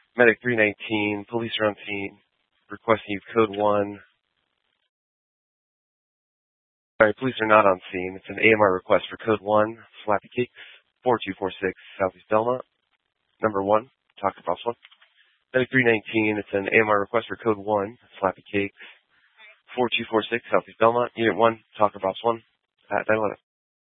Medic 319, police are on scene, requesting you code 1. Sorry, police are not on scene. It's an AMR request for code 1, Slappy Cakes, 4246 Southeast Belmont. Number 1, Taco Box 1. Medic 319, it's an AMR request for code 1, Slappy Cakes, 4246 Southeast Belmont. Unit 1, Taco Box 1, at 911.